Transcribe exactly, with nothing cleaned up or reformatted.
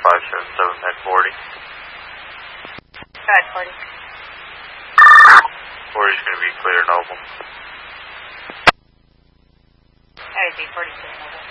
five seven seven, Med forty. Go ahead, forty. forty's going to be clear, Noble. That would be forty-two, Noble.